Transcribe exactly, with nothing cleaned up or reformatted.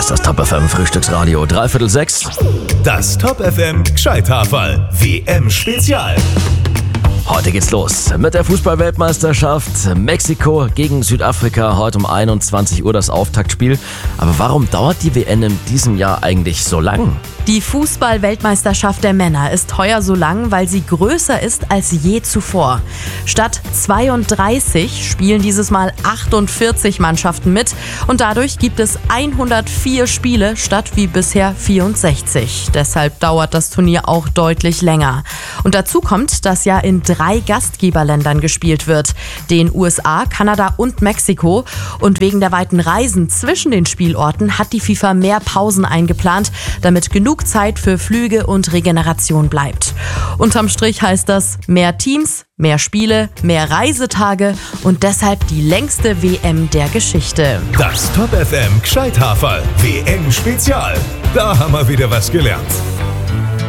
ist das Top F M Frühstücksradio. Dreiviertel sechs. Das Top F M Gescheithaferl W M-Spezial. Heute geht's los mit der Fußball-Weltmeisterschaft. Mexiko gegen Südafrika, heute um einundzwanzig Uhr das Auftaktspiel. Aber warum dauert die W M in diesem Jahr eigentlich so lang? Die Fußball-Weltmeisterschaft der Männer ist heuer so lang, weil sie größer ist als je zuvor. Statt zweiunddreißig spielen dieses Mal achtundvierzig Mannschaften mit und dadurch gibt es hundertvier Spiele statt wie bisher vierundsechzig. Deshalb dauert das Turnier auch deutlich länger. Und dazu kommt, dass ja in drei Gastgeberländern gespielt wird, den U S A, Kanada und Mexiko. Und wegen der weiten Reisen zwischen den Spielorten hat die FIFA mehr Pausen eingeplant, damit genug Zeit für Flüge und Regeneration bleibt. Unterm Strich heißt das mehr Teams, mehr Spiele, mehr Reisetage und deshalb die längste W M der Geschichte. Das Top F M Gescheithaferl W M-Spezial. Da haben wir wieder was gelernt.